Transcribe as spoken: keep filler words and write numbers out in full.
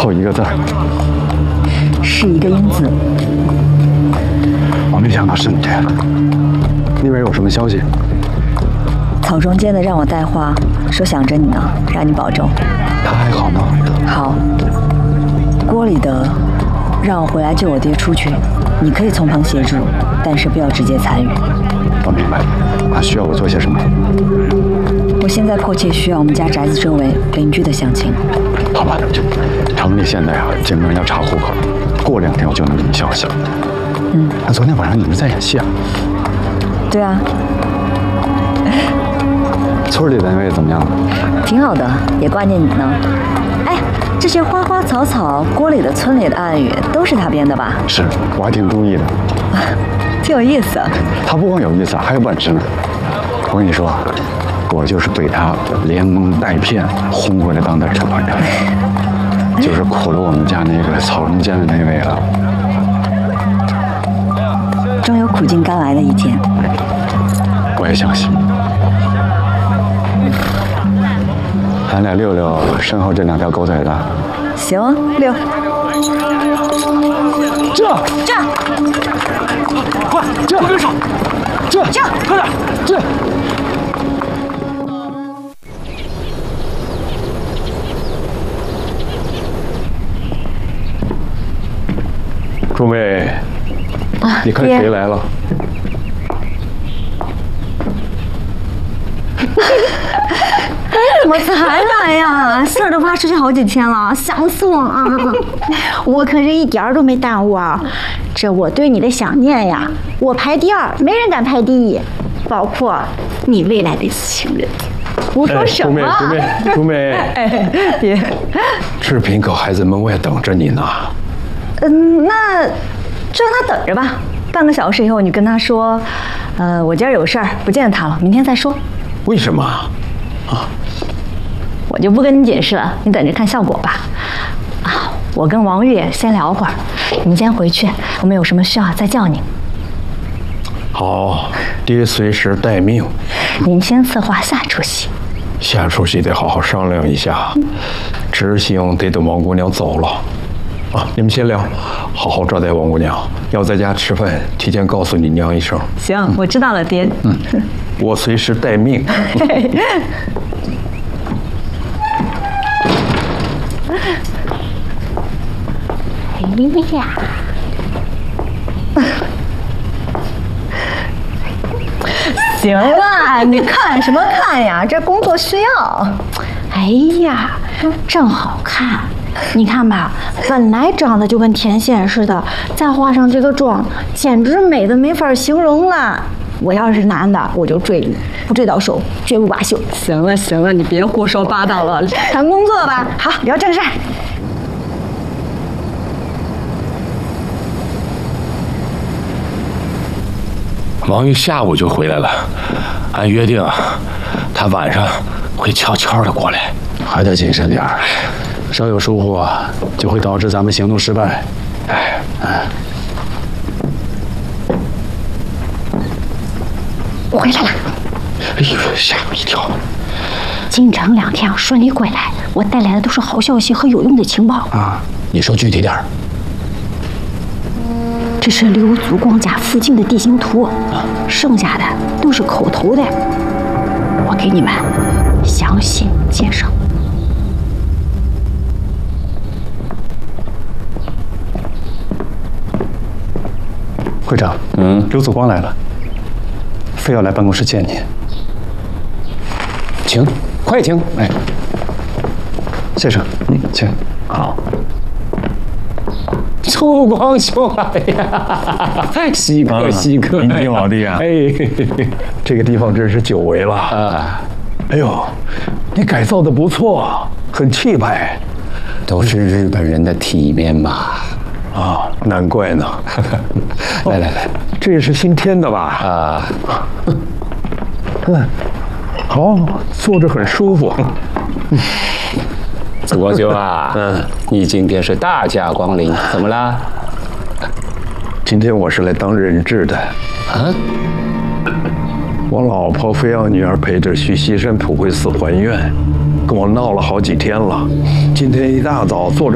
后一个字儿， 是一个音字。 我没想到是你。那边有什么消息？ 草中间的让我带话，说想着你呢，让你保重。 他还好吗？ 好。锅里的让我回来救我爹出去，你可以从旁协助，但是不要直接参与。 我明白。他需要我做些什么？ 我现在迫切需要我们家宅子周围邻居的详情。 好吧，城里现在啊，警官要查户口，过两天我就能给你消息。 嗯。 那昨天晚上你们在演戏啊？ 对啊。 村里的那位怎么样了？ 挺好的，也挂念你呢。哎，这些花花草草、锅里的、村里的暗语，都是他编的吧？ 是，我还挺注意的。 挺有意思。 他不光有意思，还有本事呢。我跟你说，我就是被他连蒙带骗轰回来当的陈团长，就是苦了我们家那个草中间的那位了。 终有苦尽甘来的一天。 我也相信。咱俩溜溜身后这两条狗腿子。 行，溜。 这这， 快这，不跟上，这这， 快点这。钟妹， 啊， 你看谁来了？ 怎么才来呀？信儿都发出去好几天了，想死我啊！我可是一点儿都没耽误啊！这我对你的想念呀，我排第二，没人敢排第一，包括你未来的情人。胡说什么？ 朱妹，朱妹，朱妹， 哎，别， 志平搁孩子门外等着你呢。 嗯，那就让他等着吧。半个小时以后，你跟他说，呃，我今儿有事儿，不见他了，明天再说。 为什么？啊？ 我就不跟你解释了，你等着看效果吧。啊，我跟王月先聊会儿，你先回去，我们有什么需要再叫你。 好，爹随时待命。 您先策划下出戏， 下出戏得好好商量一下，执行得等王姑娘走了。啊，你们先聊，好好招待王姑娘。要在家吃饭，提前告诉你娘一声。 行，嗯、我知道了，爹。 嗯，我随时待命。 哎呀！ 行了，你看什么看呀？这工作需要。 哎呀，真好看！你看吧，本来长得就跟天仙似的，再画上这个妆，简直美的没法形容了。我要是男的，我就追你，不追到手绝不罢休。 行了行了，你别胡说八道了，谈工作吧。 好，聊正事。 王玉下午就回来了，按约定，他晚上会悄悄的过来。 还得谨慎点儿，稍有疏忽啊，就会导致咱们行动失败。哎哎， 我回来了。 哎呦，吓我一跳！ 京城两天要顺利归来，我带来的都是好消息和有用的情报啊。你说具体点儿。 这是刘祖光家附近的地形图，剩下的都是口头的。我给你们详细介绍。 会长，嗯，刘祖光来了，非要来办公室见你。请，快请。哎，先生，嗯，请。好。 祖光兄，哎呀，稀客稀客， 您听老弟啊， 哎，这个地方真是久违了啊！ 哎呦，你改造的不错，很气派， 都是日本人的体面嘛。 啊，难怪呢。 来来来， 这也是新添的吧？ 啊， 嗯，好，坐着很舒服。 祖光兄啊，嗯，你今天是大驾光临，怎么啦？ 今天我是来当人质的。 啊？ 我老婆非要女儿陪着去西山普惠寺还愿，跟我闹了好几天了。今天一大早坐着。